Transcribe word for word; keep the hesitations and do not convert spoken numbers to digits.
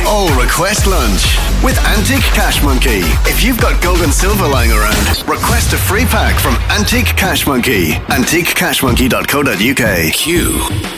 all request lunch with Antique Cash Monkey. If you've got gold and silver lying around, request a free pack from Antique Cash Monkey. antique cash monkey dot co dot uk. Q